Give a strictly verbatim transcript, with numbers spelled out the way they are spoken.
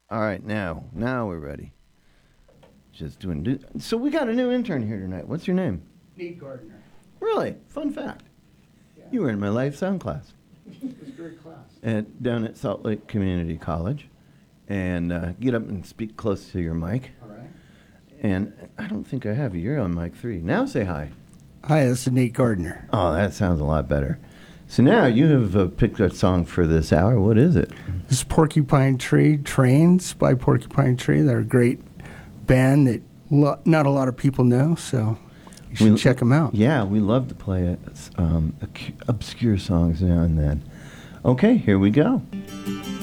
All right, now, now we're ready. Just doing. Do- so we got a new intern here tonight. What's your name? Nate Gardner. Really? Fun fact. Yeah. You were in my life sound class. It was a great class. At, down at Salt Lake Community College. And uh, get up and speak close to your mic. All right. And I don't think I have you. You're on mic three. Now say hi. Hi, this is Nate Gardner. Oh, that sounds a lot better. So now you have uh, picked a song for this hour. What is it? This is Porcupine Tree Trains by Porcupine Tree. They're a great band that lo- not a lot of people know, so you should We- check them out. Yeah, we love to play it, um, obscure songs now and then. Okay, here we go.